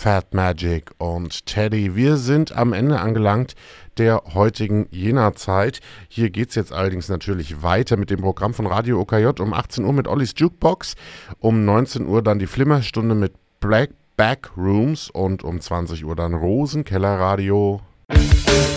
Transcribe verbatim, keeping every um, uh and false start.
Fat Magic und Teddy. Wir sind am Ende angelangt der heutigen Jena-Zeit. Hier geht es jetzt allerdings natürlich weiter mit dem Programm von Radio O K J. Um achtzehn Uhr mit Ollis Jukebox, um neunzehn Uhr dann die Flimmerstunde mit Black Backrooms und um zwanzig Uhr dann Rosenkeller Radio.